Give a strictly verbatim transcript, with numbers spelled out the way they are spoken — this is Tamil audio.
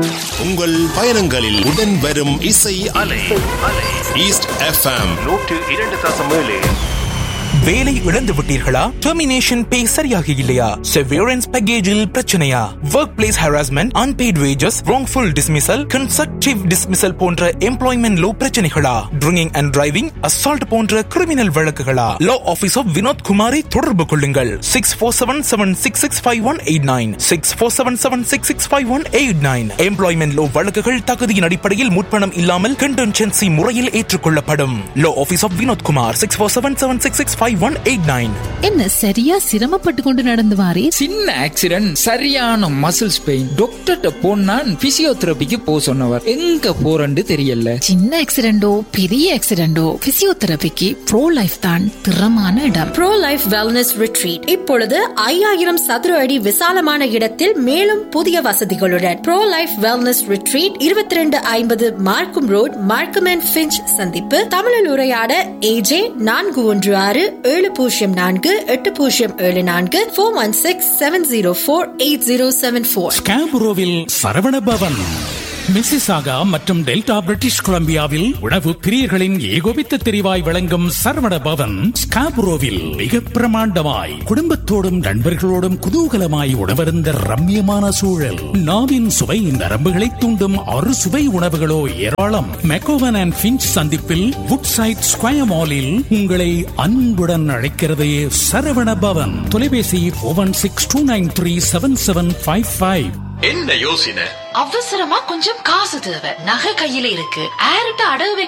உங்கள் பயணங்களில் உடன் வரும் இசை அலை. ஈஸ்ட் எஃப்எம் நூற்று இரண்டு தசம் ஏழு. வேலை இழந்து விட்டீர்களா? டெர்மினேஷன் பே சரியாக இல்லையா? செவரன்ஸ் பேக்கேஜில் பிரச்சனையா? Work place harassment, unpaid wages, wrongful dismissal, constructive dismissal போன்ற employment low பிரச்சனைகளா? Drinking and driving, assault போன்ற criminal வழக்குகளா? Law office of Vinod குமாரை தொடர்பு கொள்ளுங்கள். Six four seven seven six six five one eight nine six four seven seven six six five one eight nine. Employment low வழக்குகள் தகுதியின் அடிப்படையில் முற்பணம் இல்லாமல் கண்டென்சென்சி முறையில் ஏற்றுக்கொள்ளப்படும். லா office of Vinod Kumar, six four seven seven six six five one eight nine. என்ன சரியா சிரமப்பட்டு கொண்டு நடந்து வாரே? சின்ன ஆக்சிடென்ட், சரியான மசில்ஸ் பெயின். டாக்டர்கிட்ட போனா பிசியோதெரபிக்கு போ சொன்னவர். எங்க போறன்னு தெரியல. சின்ன ஆக்சிடென்டோ பெரிய ஆக்சிடென்டோ பிசியோதெரபிக்கு ப்ரோ லைஃப் தான் திறமான இடம். ப்ரோ லைஃப் வெல்னஸ் ரிட்ரீட் இப்பொழுது ஐயாயிரம் சதுர அடி விசாலமான இடத்தில் மேலும் புதிய வசதிகளுடன் ப்ரோ லைஃப் வெல்னஸ் ரிட்ரீட் இருபத்தி ரெண்டு ஐம்பது மார்க்கம் ரோட், மார்க்கம் அண்ட் ஃபிஞ்ச் சந்திப்பு. தமிழில் உரையாட ஏஜே நான்கு ஒன்று ஆறு ஏழு பூஜ்ஜியம் நான்கு எட்டு பூஜ்ஜியம் ஏழு நான்கு four one six seven zero four eight zero seven four. ஸ்காபுரோவில் Saravana Pawan, Mississauga மற்றும் டெல்டா பிரிட்டிஷ் கொலம்பியாவில் உணவு பிரியர்களின் ஏகோபித்த தெரிவாய் வழங்கும் சரவண பவன் ஸ்காபுரோவில் மிக பிரமாண்டமாய் குடும்பத்தோடும் நண்பர்களோடும் குதூகலமாய் உணவருந்த ரம்யமான சூழல். நாவின் சுவை நரம்புகளை தூண்டும் அறு சுவை உணவுகளோ ஏராளம். மெக்கோவன் அண்ட் ஃபிஞ்ச் சந்திப்பில் வுட் சைட் ஸ்கொயர் மாலில் உங்களை அன்புடன் அழைக்கிறது சரவண பவன். தொலைபேசி four one six two nine three seven seven five five. என்ன யோசனை? அவசரமா கொஞ்சம் காசு தேவை. நகை கையில இருக்கு. ஆர்ட்ட அடகு